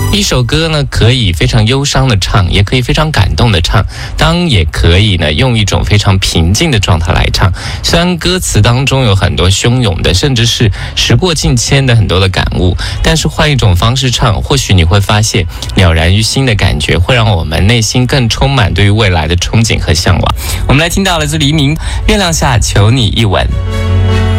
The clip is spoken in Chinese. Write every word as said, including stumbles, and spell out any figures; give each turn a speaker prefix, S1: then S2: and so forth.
S1: 一首歌呢，可以非常忧伤的唱，也可以非常感动的唱，当然也可以呢用一种非常平静的状态来唱。虽然歌词当中有很多汹涌的，甚至是时过境迁的很多的感悟，但是换一种方式唱，或许你会发现了然于心的感觉，会让我们内心更充满对于未来的憧憬和向往。我们来听到了这黎明，月亮下求你一吻。